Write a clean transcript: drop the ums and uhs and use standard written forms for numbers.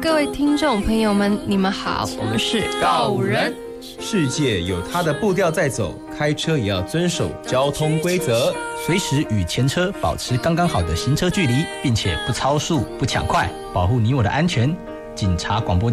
各位听众朋友们，你们好，我们是告五人。 世界有它的步调在走，开车也要遵守交通规则， 随时与前车保持刚刚好的行车距离，并且不超速、不抢快，保护你我的安全。警察广播